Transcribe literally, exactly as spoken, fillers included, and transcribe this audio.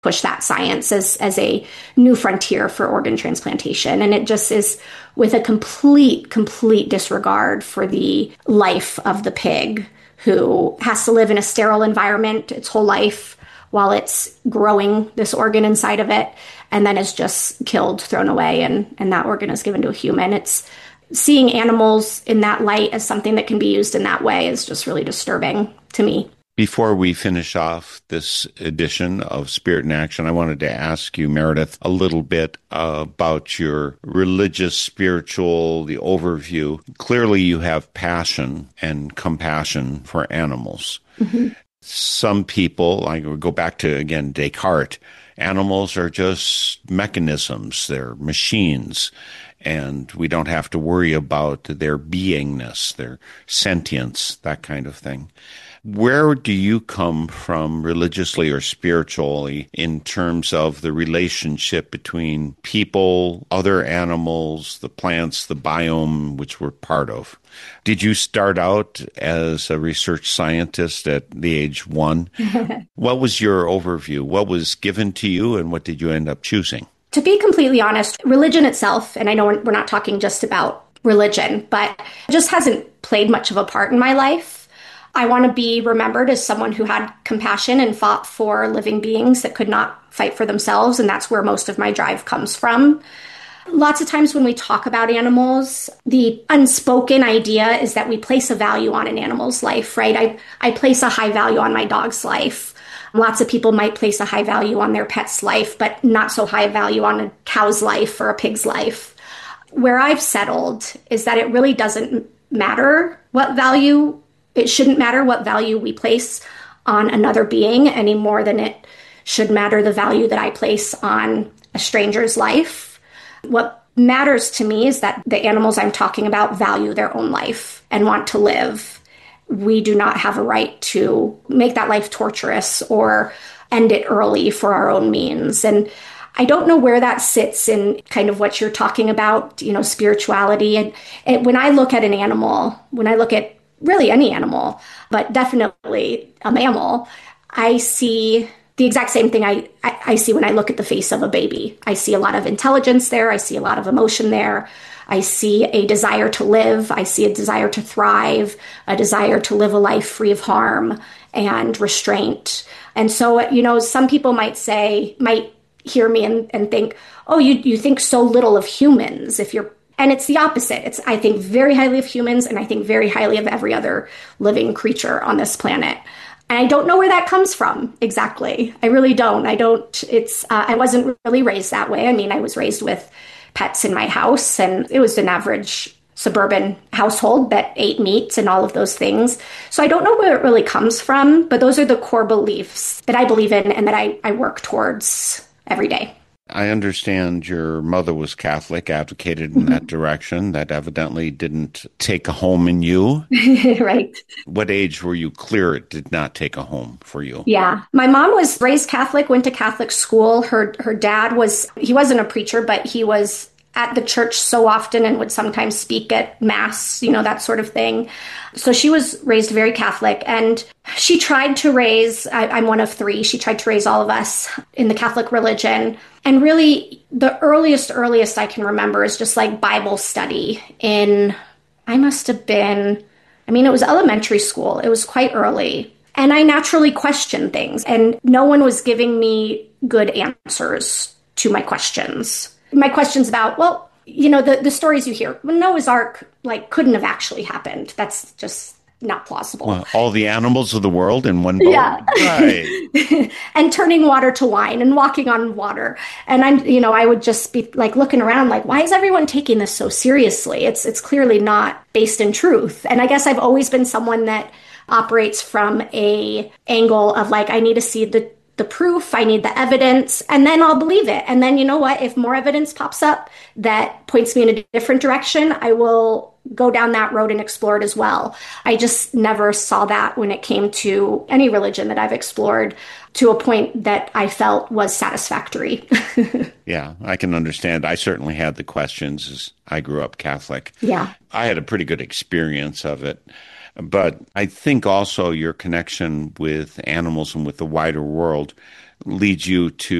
push that science as, as a new frontier for organ transplantation. And it just is with a complete, complete disregard for the life of the pig who has to live in a sterile environment its whole life while it's growing this organ inside of it, and then is just killed, thrown away, and, and that organ is given to a human. It's seeing animals in that light as something that can be used in that way is just really disturbing to me. Before we finish off this edition of Spirit in Action, I wanted to ask you, Meredith, a little bit uh, about your religious, spiritual, the overview. Clearly, you have passion and compassion for animals. Mm-hmm. Some people, I would go back to, again, Descartes, animals are just mechanisms, they're machines, and we don't have to worry about their beingness, their sentience, that kind of thing. Where do you come from religiously or spiritually in terms of the relationship between people, other animals, the plants, the biome, which we're part of? Did you start out as a research scientist at the age one? What was your overview? What was given to you, and what did you end up choosing? To be completely honest, religion itself, and I know we're not talking just about religion, but it just hasn't played much of a part in my life. I want to be remembered as someone who had compassion and fought for living beings that could not fight for themselves, and that's where most of my drive comes from. Lots of times when we talk about animals, the unspoken idea is that we place a value on an animal's life, right? I, I place a high value on my dog's life. Lots of people might place a high value on their pet's life, but not so high value on a cow's life or a pig's life. Where I've settled is that it really doesn't matter what value It shouldn't matter what value we place on another being any more than it should matter the value that I place on a stranger's life. What matters to me is that the animals I'm talking about value their own life and want to live. We do not have a right to make that life torturous or end it early for our own means. And I don't know where that sits in kind of what you're talking about, you know, spirituality. And, and when I look at an animal, when I look at really any animal, but definitely a mammal, I see the exact same thing I, I, I see when I look at the face of a baby. I see a lot of intelligence there. I see a lot of emotion there. I see a desire to live. I see a desire to thrive, a desire to live a life free of harm and restraint. And so, you know, some people might say, might hear me and, and think, oh, you, you think so little of humans if you're And it's the opposite. It's, I think very highly of humans, and I think very highly of every other living creature on this planet. And I don't know where that comes from exactly. I really don't. I don't, it's, uh, I wasn't really raised that way. I mean, I was raised with pets in my house, and it was an average suburban household that ate meat and all of those things. So I don't know where it really comes from, but those are the core beliefs that I believe in and that I, I work towards every day. I understand your mother was Catholic, advocated in that direction. That evidently didn't take a home in you. Right. What age were you clear it did not take a home for you? Yeah. My mom was raised Catholic, went to Catholic school. Her her dad was, he wasn't a preacher, but he was at the church so often and would sometimes speak at mass, you know, that sort of thing. So she was raised very Catholic, and she tried to raise, I, I'm one of three, she tried to raise all of us in the Catholic religion. And really, the earliest, earliest I can remember is just like Bible study in, I must have been, I mean, it was elementary school. It was quite early. And I naturally questioned things, and no one was giving me good answers to my questions. My questions about, well, you know, the, the stories you hear, well, Noah's Ark, like, couldn't have actually happened. That's just not plausible. Well, all the animals of the world in one boat? Yeah. Right. And turning water to wine and walking on water. And I'm, you know, I would just be like looking around like, why is everyone taking this so seriously? It's, it's clearly not based in truth. And I guess I've always been someone that operates from a angle of like, I need to see the the proof, I need the evidence, and then I'll believe it. And then, you know what, if more evidence pops up that points me in a different direction, I will go down that road and explore it as well. I just never saw that when it came to any religion that I've explored to a point that I felt was satisfactory. Yeah, I can understand. I certainly had the questions as I grew up Catholic. Yeah. I had a pretty good experience of it. But I think also your connection with animals and with the wider world leads you to